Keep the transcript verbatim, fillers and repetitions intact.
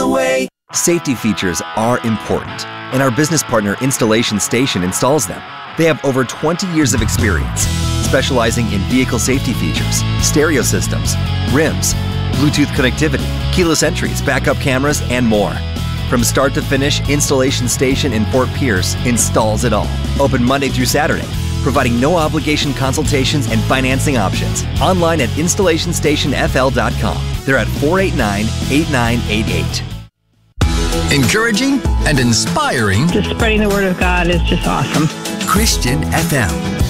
the way. Safety features are important, and our business partner Installation Station installs them. They have over twenty years of experience, specializing in vehicle safety features, stereo systems, rims, Bluetooth connectivity, keyless entries, backup cameras, and more. From start to finish, Installation Station in Fort Pierce installs it all. Open Monday through Saturday, providing no obligation consultations and financing options. Online at installation station f l dot com. They're at four eight nine, eight nine eight eight. Encouraging and inspiring. Just spreading the word of God is just awesome. Christian F M.